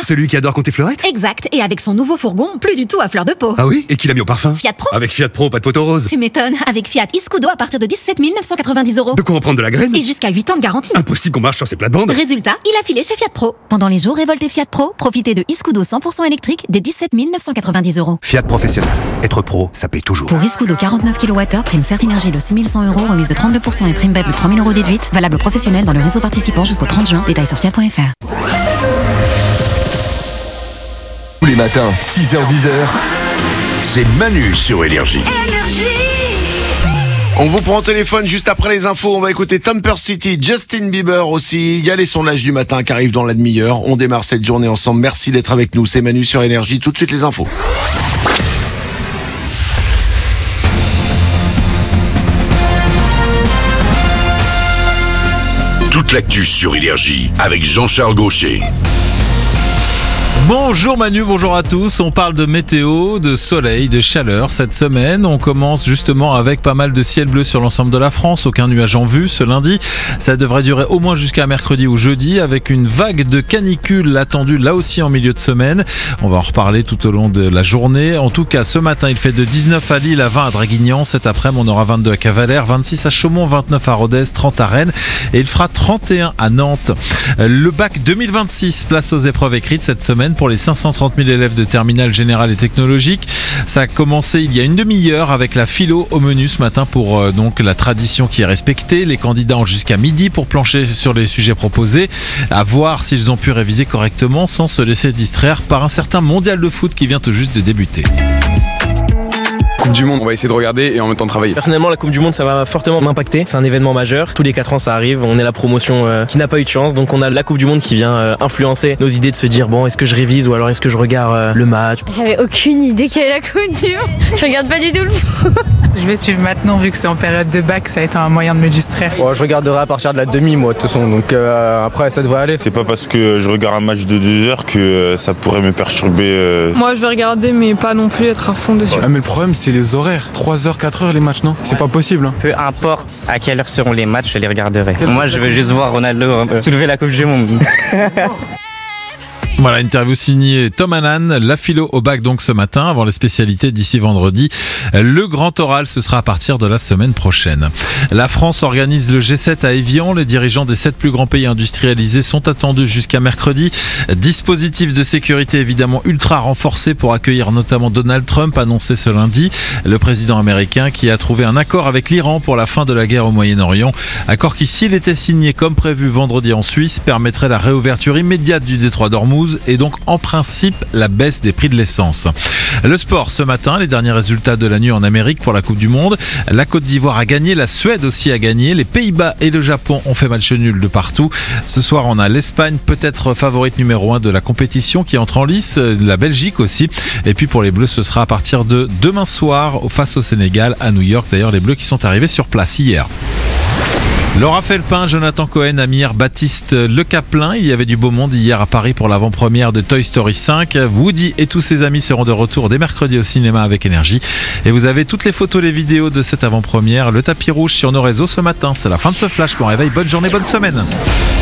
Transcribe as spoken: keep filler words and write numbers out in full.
Celui qui adore compter fleurette? Exact, et avec son nouveau fourgon, plus du tout à fleur de peau. Ah oui? Et qui l'a mis au parfum? Fiat Pro. Avec Fiat Pro, pas de photo rose. Tu m'étonnes, avec Fiat Iscudo à partir de dix-sept mille neuf cent quatre-vingt-dix euros. De quoi en prendre de la graine? Et jusqu'à huit ans de garantie. Impossible qu'on marche sur ces plates-bandes. Résultat, il a filé chez Fiat Pro. Pendant les jours révoltés Fiat Pro, profitez de Iscudo cent pour cent électrique dès dix-sept mille neuf cent quatre-vingt-dix euros. Fiat Professionnel. Être pro, ça paye toujours. Pour Iscudo quarante-neuf kilowattheures, prime Certinergie de six mille cent euros, remise de trente-deux pour cent et prime B E P de trois mille euros déduite. Valable professionnel dans le réseau participant jusqu'au trente juin. Détails sur fiat point f r. Tous les matins, six heures dix, c'est Manu sur Énergie. On vous prend au téléphone juste après les infos. On va écouter Temper City, Justin Bieber aussi. Il y a les sondages du matin qui arrivent dans la demi-heure. On démarre cette journée ensemble. Merci d'être avec nous. C'est Manu sur Énergie. Tout de suite les infos. Toute l'actu sur Énergie avec Jean-Charles Gaucher. Bonjour Manu, bonjour à tous. On parle de météo, de soleil, de chaleur cette semaine. On commence justement avec pas mal de ciel bleu sur l'ensemble de la France. Aucun nuage en vue ce lundi. Ça devrait durer au moins jusqu'à mercredi ou jeudi avec une vague de canicule attendue là aussi en milieu de semaine. On va en reparler tout au long de la journée. En tout cas, ce matin, il fait de dix-neuf à Lille, à vingt à Draguignan. Cet après-midi, on aura vingt-deux à Cavalère, vingt-six à Chaumont, vingt-neuf à Rodez, trente à Rennes et il fera trente et un à Nantes. Le bac deux mille vingt-six, place aux épreuves écrites cette semaine pour les cinq cent trente mille élèves de terminale générale et technologique. Ça a commencé il y a une demi-heure avec la philo au menu ce matin pour euh, donc la tradition qui est respectée. Les candidats ont jusqu'à midi pour plancher sur les sujets proposés, à voir s'ils ont pu réviser correctement sans se laisser distraire par un certain mondial de foot qui vient tout juste de débuter. Coupe du Monde, on va essayer de regarder et en même temps travailler. Personnellement, la Coupe du Monde, ça va fortement m'impacter. C'est un événement majeur. Tous les quatre ans, ça arrive. On est la promotion euh, qui n'a pas eu de chance. Donc, on a la Coupe du Monde qui vient euh, influencer nos idées de se dire bon, est-ce que je révise ou alors est-ce que je regarde euh, le match. J'avais aucune idée qu'il y avait la Coupe du Monde. Je regarde pas du tout le foot. Je vais suivre maintenant vu que c'est en période de bac, ça va être un moyen de me distraire. Bon, je regarderai à partir de la demi, moi, de toute façon. Donc euh, après, ça devrait aller. C'est pas parce que je regarde un match de deux heures que euh, ça pourrait me perturber. Euh... Moi, je vais regarder, mais pas non plus être à fond dessus. Ah, mais le problème, c'est les horaires. trois heures, quatre heures les matchs, non? C'est pas possible. Hein. Peu importe à quelle heure seront les matchs, je les regarderai. Moi, je veux juste voir Ronaldo euh, soulever la Coupe du Monde. Voilà, interview signée Tom Hannan, la philo au bac donc ce matin, avant les spécialités d'ici vendredi. Le grand oral, ce sera à partir de la semaine prochaine. La France organise le G sept à Évian. Les dirigeants des sept plus grands pays industrialisés sont attendus jusqu'à mercredi. Dispositif de sécurité évidemment ultra renforcé pour accueillir notamment Donald Trump, annoncé ce lundi. Le président américain qui a trouvé un accord avec l'Iran pour la fin de la guerre au Moyen-Orient. Accord qui, s'il était signé comme prévu vendredi en Suisse, permettrait la réouverture immédiate du détroit d'Ormuz et donc en principe la baisse des prix de l'essence. Le sport ce matin, les derniers résultats de la nuit en Amérique pour la Coupe du Monde. La Côte d'Ivoire a gagné, la Suède aussi a gagné, les Pays-Bas et le Japon ont fait match nul de partout. Ce soir on a l'Espagne, peut-être favorite numéro un de la compétition qui entre en lice, la Belgique aussi. Et puis pour les Bleus ce sera à partir de demain soir face au Sénégal à New York. D'ailleurs les Bleus qui sont arrivés sur place hier. Laura Felpin, Jonathan Cohen, Amir, Baptiste Le Caplin. Il y avait du beau monde hier à Paris pour l'avant-première de Toy Story cinq. Woody et tous ses amis seront de retour dès mercredi au cinéma avec Énergie. Et vous avez toutes les photos, les vidéos de cette avant-première. Le tapis rouge sur nos réseaux ce matin. C'est la fin de ce flash. Bon réveil, bonne journée, bonne semaine.